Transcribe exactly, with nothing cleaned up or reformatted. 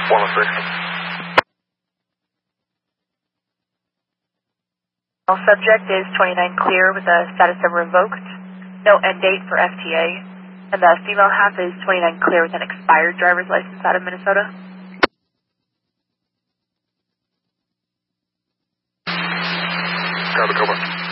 one oh six. Subject is twenty-nine clear with a status of revoked. No end date for F T A. And the female half is twenty-nine clear with an expired driver's license out of Minnesota. Copy, Cobra.